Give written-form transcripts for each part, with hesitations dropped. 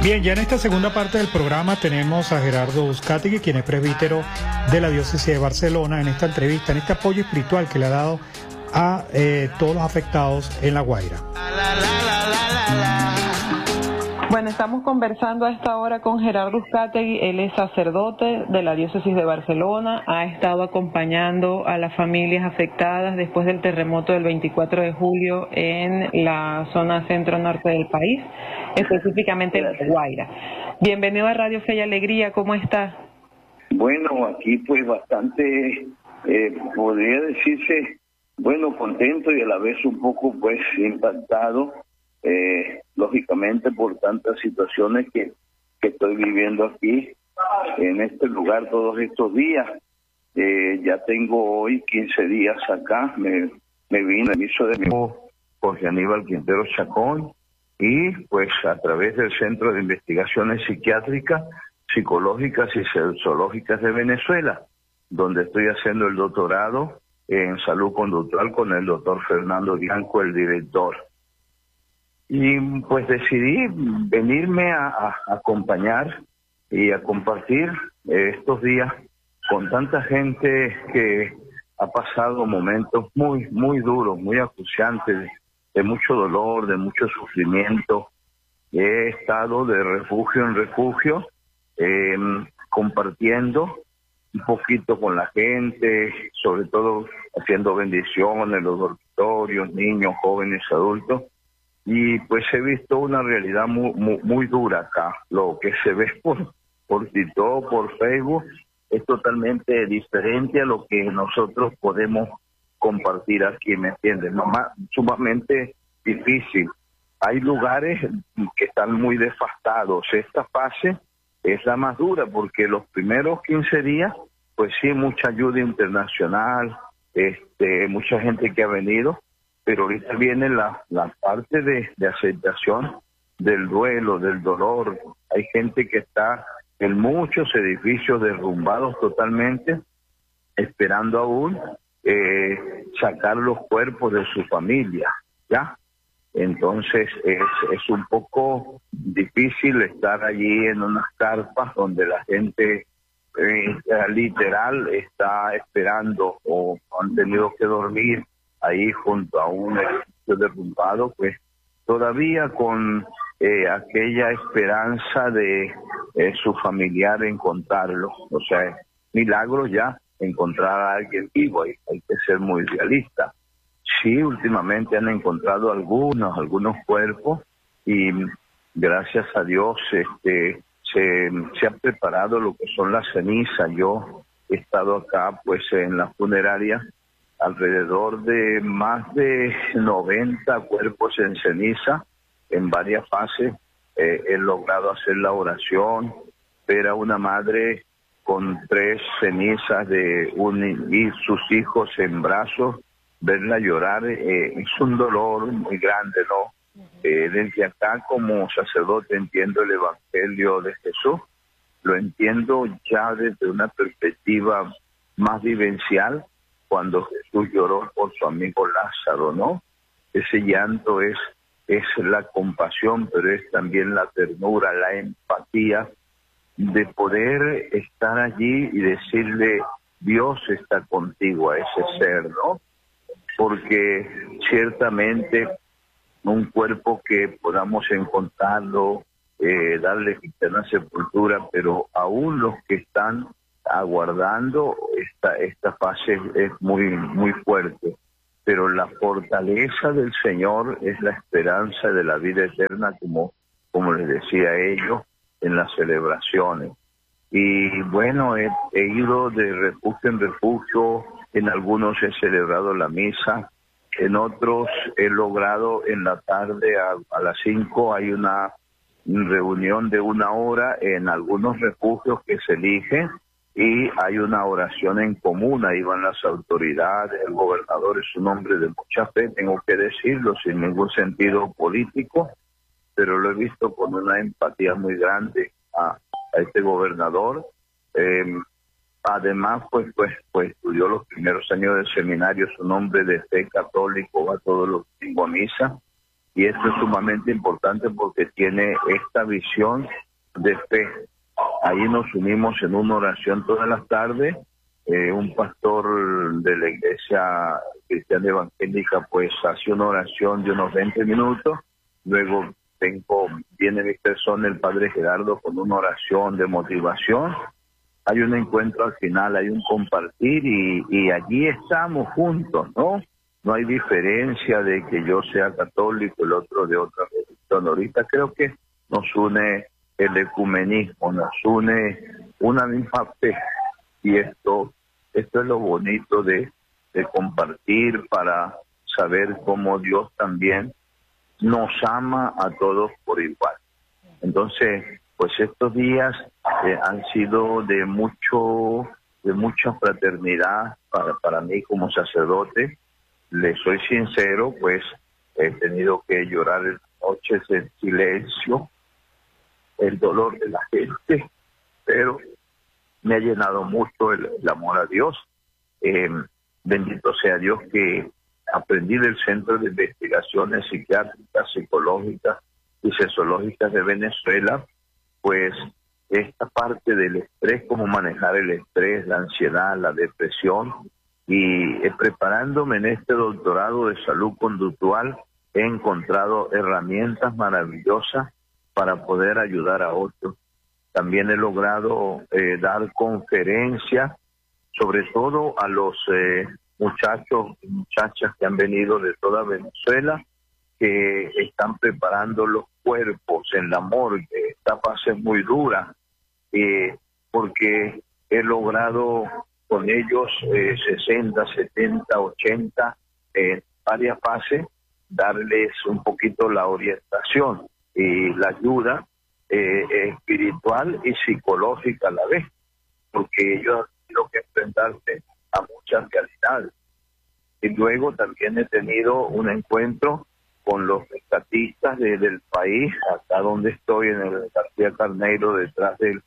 Bien, ya en esta segunda parte del programa tenemos a Gerardo Uzcategui, quien es presbítero de la diócesis de Barcelona, en esta entrevista, en este apoyo espiritual que le ha dado a todos los afectados en La Guaira. Bueno, estamos conversando a esta hora con Gerardo Uzcategui. Él es sacerdote de la diócesis de Barcelona, ha estado acompañando a las familias afectadas después del terremoto del 24 de julio en la zona centro-norte del país, específicamente en La Guaira. Bienvenido a Radio Fe y Alegría, ¿cómo está? Bueno, aquí pues bastante, podría decirse, bueno, contento y a la vez un poco pues impactado, lógicamente por tantas situaciones que estoy viviendo aquí en este lugar todos estos días. Ya tengo hoy 15 días acá, me vine al inicio de mi Jorge Aníbal Quintero Chacón, y pues a través del Centro de Investigaciones Psiquiátricas, Psicológicas y Sexológicas de Venezuela, donde estoy haciendo el doctorado en salud conductual con el doctor Fernando Bianco, el director. Y pues decidí venirme a acompañar y a compartir estos días con tanta gente que ha pasado momentos muy duros, muy acuciantes, de mucho dolor, de mucho sufrimiento. He estado de refugio en refugio, compartiendo un poquito con la gente, sobre todo haciendo bendiciones, los dormitorios, niños, jóvenes, adultos. Y pues he visto una realidad muy dura acá. Lo que se ve por TikTok, por Facebook, es totalmente diferente a lo que nosotros podemos compartir aquí, ¿me entiendes? Sumamente difícil. Hay lugares que están muy devastados. Esta fase es la más dura porque los primeros 15 días, pues sí, mucha ayuda internacional, mucha gente que ha venido, pero ahorita viene la parte de aceptación del duelo, del dolor. Hay gente que está en muchos edificios derrumbados totalmente, esperando aún sacar los cuerpos de su familia, ¿ya? Entonces es un poco difícil estar allí en unas carpas donde la gente literal está esperando o han tenido que dormir ahí junto a un edificio derrumbado, pues todavía con aquella esperanza de su familiar encontrarlo. O sea, milagro ya encontrar a alguien vivo, hay que ser muy realista. Sí, últimamente han encontrado algunos cuerpos y gracias a Dios se ha preparado lo que son las cenizas. Yo he estado acá pues en la funeraria, alrededor de más de 90 cuerpos en ceniza en varias fases. He logrado hacer la oración, ver a una madre con 3 cenizas y sus hijos en brazos, verla llorar, es un dolor muy grande, ¿no? Desde acá como sacerdote entiendo el Evangelio de Jesús, lo entiendo ya desde una perspectiva más vivencial, cuando Jesús lloró por su amigo Lázaro, ¿no? Ese llanto es la compasión, pero es también la ternura, la empatía, de poder estar allí y decirle, Dios está contigo a ese ser, ¿no? Porque ciertamente un cuerpo que podamos encontrarlo, darle eterna sepultura, pero aún los que están aguardando esta fase es muy fuerte. Pero la fortaleza del Señor es la esperanza de la vida eterna, como les decía a ellos en las celebraciones. Y bueno, he ido de refugio en refugio, en algunos he celebrado la misa, en otros he logrado en la tarde a las 5 hay una reunión de 1 hora en algunos refugios que se eligen y hay una oración en común. Ahí van las autoridades, el gobernador es un hombre de mucha fe, tengo que decirlo, sin ningún sentido político, pero lo he visto con una empatía muy grande a este gobernador. Además, pues estudió los primeros años del seminario, es un hombre de fe católico, va todos los domingos a misa, y esto es sumamente importante porque tiene esta visión de fe. Ahí nos unimos en una oración todas las tardes. Un pastor de la iglesia cristiana evangélica pues hace una oración de unos 20 minutos, luego viene mi persona, el padre Gerardo, con una oración de motivación, hay un encuentro al final, hay un compartir y allí estamos juntos, ¿no? No hay diferencia de que yo sea católico, el otro de otra religión. Ahorita creo que nos une el ecumenismo, nos une una misma fe, y esto es lo bonito de compartir, para saber cómo Dios también nos ama a todos por igual. Entonces, pues estos días han sido de mucha fraternidad para mí como sacerdote. Le soy sincero, pues he tenido que llorar en noches en silencio, el dolor de la gente, pero me ha llenado mucho el amor a Dios. Bendito sea Dios que aprendí del Centro de Investigaciones Psiquiátricas, Psicológicas y Sexológicas de Venezuela, pues esta parte del estrés, cómo manejar el estrés, la ansiedad, la depresión, y preparándome en este doctorado de salud conductual he encontrado herramientas maravillosas para poder ayudar a otros. También he logrado dar conferencias, sobre todo a los muchachos y muchachas que han venido de toda Venezuela, que están preparando los cuerpos en la morgue. Esta fase es muy dura, porque he logrado con ellos 60, 70, 80, varias fases, darles un poquito la orientación y la ayuda espiritual y psicológica a la vez, porque ellos han tenido que enfrentarse a muchas realidades. Y luego también he tenido un encuentro con los rescatistas del país, acá donde estoy, en el García Carneiro, detrás del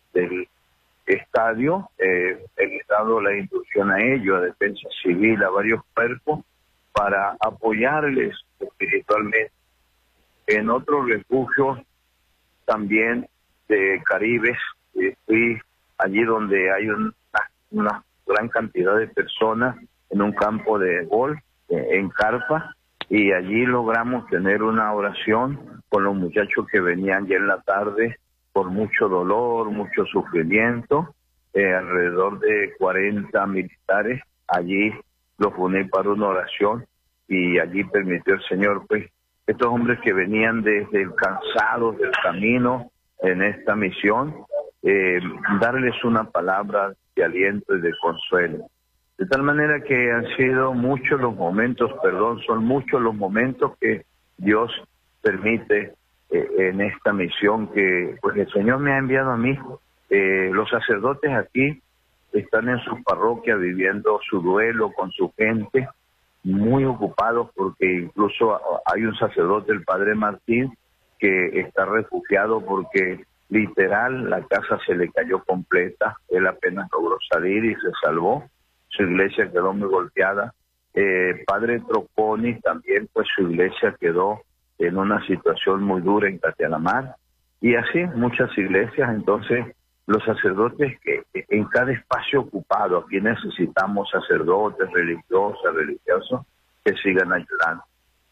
estadio. He dado la instrucción a ellos, a Defensa Civil, a varios cuerpos, para apoyarles espiritualmente. En otros refugios también de Caribes, fui allí donde hay una gran cantidad de personas en un campo de golf, en carpa, y allí logramos tener una oración con los muchachos que venían ya en la tarde por mucho dolor, mucho sufrimiento, alrededor de 40 militares. Allí los uní para una oración, y allí permitió el Señor, pues, estos hombres que venían desde el cansados del camino en esta misión, darles una palabra de aliento y de consuelo. De tal manera que han sido muchos los momentos, son muchos los momentos que Dios permite en esta misión que pues el Señor me ha enviado a mí. Los sacerdotes aquí están en sus parroquias viviendo su duelo con su gente, muy ocupados, porque incluso hay un sacerdote, el padre Martín, que está refugiado porque literal la casa se le cayó completa. Él apenas logró salir y se salvó. Su iglesia quedó muy golpeada. Padre Troconi también, pues su iglesia quedó en una situación muy dura en Catialamar, y así muchas iglesias. Entonces los sacerdotes que en cada espacio ocupado, aquí necesitamos sacerdotes, religiosos que sigan ayudando.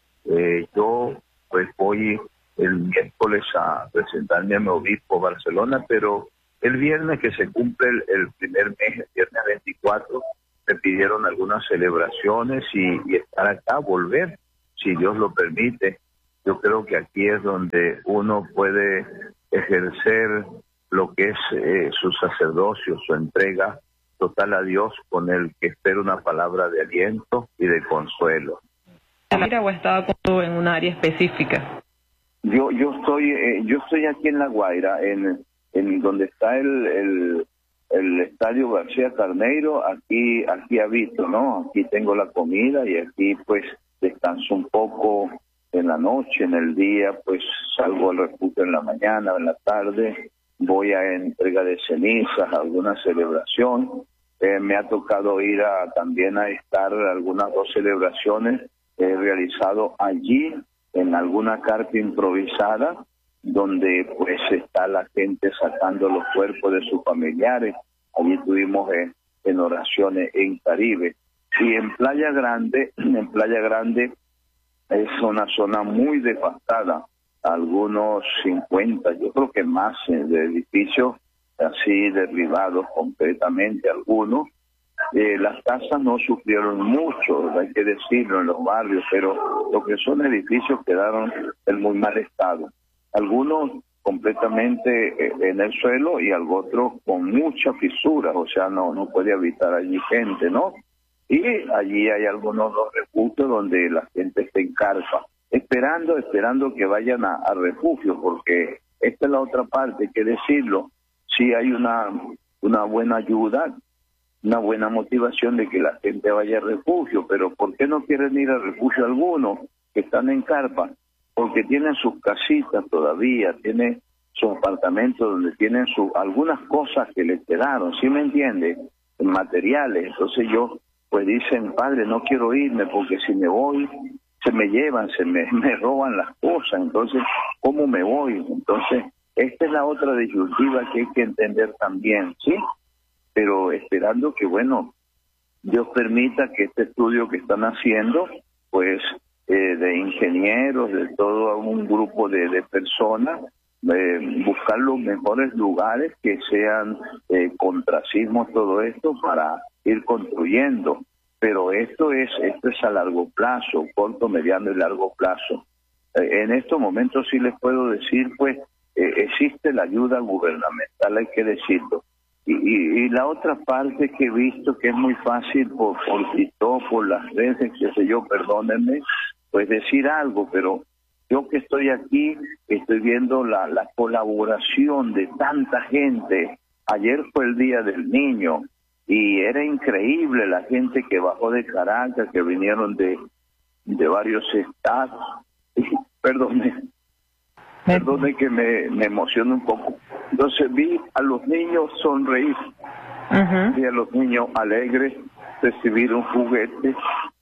Yo pues voy el miércoles a presentarme a mi obispo Barcelona, pero el viernes que se cumple el primer mes, el viernes 24, me pidieron algunas celebraciones y estar acá, volver, si Dios lo permite. Yo creo que aquí es donde uno puede ejercer lo que es su sacerdocio, su entrega total a Dios, con el que espera una palabra de aliento y de consuelo. ¿Mira, o estaba en un área específica? Yo estoy aquí en La Guaira, en donde está el estadio García Carneiro. Aquí habito, ¿no? Aquí tengo la comida y aquí pues descanso un poco en la noche. En el día pues salgo al refugio en la mañana, en la tarde voy a entrega de cenizas, alguna celebración. Me ha tocado ir también a estar algunas 2 celebraciones. He realizado allí en alguna carpa improvisada, donde pues está la gente sacando los cuerpos de sus familiares. Allí estuvimos en oraciones en Caribe. Y en Playa Grande es una zona muy devastada, algunos 50, yo creo que más, de edificios así derribados completamente, algunos. Las casas no sufrieron mucho, hay que decirlo, en los barrios, pero lo que son edificios quedaron en muy mal estado. Algunos completamente en el suelo y otros con muchas fisuras, o sea, no puede habitar allí gente, ¿no? Y allí hay algunos refugios donde la gente se encarpa, esperando que vayan a refugio, porque esta es la otra parte, hay que decirlo. Sí hay una buena ayuda, una buena motivación de que la gente vaya a refugio, pero ¿por qué no quieren ir a refugio algunos que están en carpa? Porque tienen sus casitas todavía, tienen sus apartamentos donde tienen algunas cosas que les quedaron, ¿sí me entiende? Materiales. Entonces pues dicen, padre, no quiero irme porque si me voy, se me llevan, me roban las cosas, entonces, ¿cómo me voy? Entonces, esta es la otra disyuntiva que hay que entender también, ¿sí? Pero esperando que, bueno, Dios permita que este estudio que están haciendo, pues, de ingenieros, de todo un grupo de personas, buscar los mejores lugares que sean contra sismos, todo esto, para ir construyendo. Pero esto es a largo plazo, corto, mediano y largo plazo. En estos momentos sí les puedo decir, pues, existe la ayuda gubernamental, hay que decirlo. Y la otra parte que he visto que es muy fácil por TikTok, por las redes, qué sé yo, perdónenme, pues decir algo, pero yo que estoy aquí, estoy viendo la colaboración de tanta gente. Ayer fue el Día del Niño y era increíble la gente que bajó de Caracas, que vinieron de varios estados. Perdone que me emocione un poco. Entonces vi a los niños sonreír, vi a los niños alegres, recibir un juguete,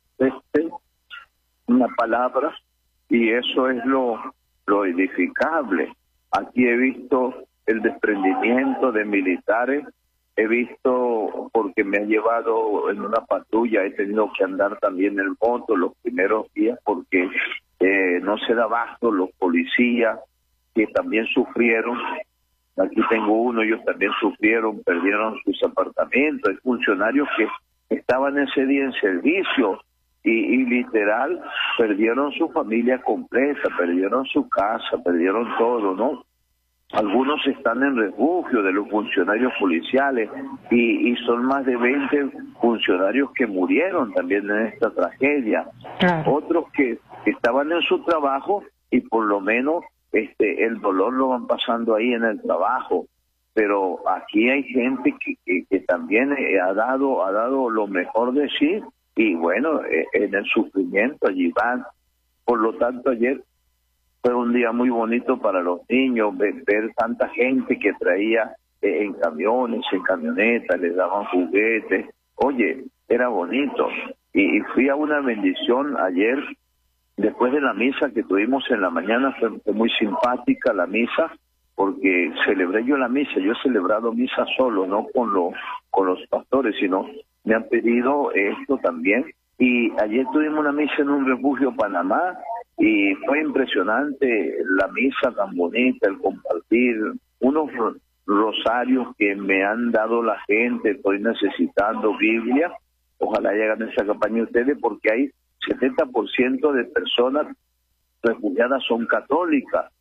una palabra, y eso es lo edificable. Aquí he visto el desprendimiento de militares, he visto, porque me han llevado en una patrulla, he tenido que andar también en moto los primeros días porque no se da abasto los policías que también sufrieron. Aquí tengo uno, ellos también sufrieron, perdieron sus apartamentos. Hay funcionarios que estaban ese día en servicio y literal perdieron su familia completa, perdieron su casa, perdieron todo, ¿no? Algunos están en refugio de los funcionarios policiales y son más de 20 funcionarios que murieron también en esta tragedia. Claro. Otros que estaban en su trabajo y por lo menos el dolor lo van pasando ahí en el trabajo. Pero aquí hay gente que también ha dado lo mejor de sí y bueno, en el sufrimiento allí van. Por lo tanto, ayer fue un día muy bonito para los niños, ver tanta gente que traía en camiones, en camionetas, les daban juguetes. Oye, era bonito. Y fui a una bendición ayer, después de la misa que tuvimos en la mañana, fue muy simpática la misa, porque celebré yo la misa. Yo he celebrado misa solo, no con los pastores, sino me han pedido esto también. Y ayer tuvimos una misa en un refugio Panamá, y fue impresionante la misa tan bonita, el compartir unos rosarios que me han dado la gente. Estoy necesitando Biblia, ojalá hagan esa campaña ustedes, porque hay 70% de personas refugiadas son católicas,